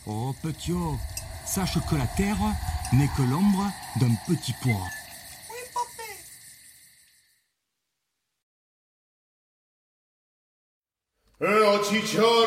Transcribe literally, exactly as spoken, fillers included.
Oh, petit-o, sache que la terre n'est que l'ombre d'un petit pois. Lo ciccione